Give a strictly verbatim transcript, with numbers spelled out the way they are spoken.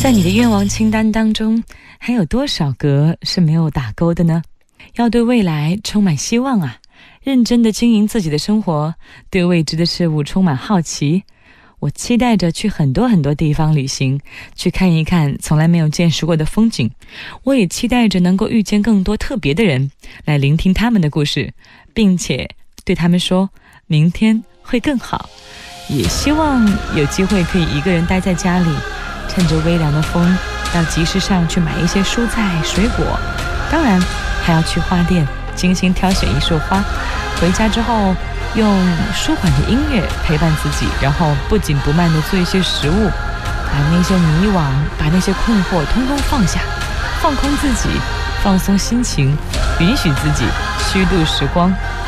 在你的愿望清单当中，还有多少格是没有打勾的呢？要对未来充满希望啊，认真的经营自己的生活，对未知的事物充满好奇。我期待着去很多很多地方旅行，去看一看从来没有见识过的风景。我也期待着能够遇见更多特别的人，来聆听他们的故事，并且对他们说明天会更好。也希望有机会可以一个人待在家里，趁着微凉的风，到集市上去买一些蔬菜水果，当然还要去花店精心挑选一束花，回家之后用舒缓的音乐陪伴自己，然后不紧不慢地做一些食物，把那些迷惘，把那些困惑通通放下，放空自己，放松心情，允许自己虚度时光。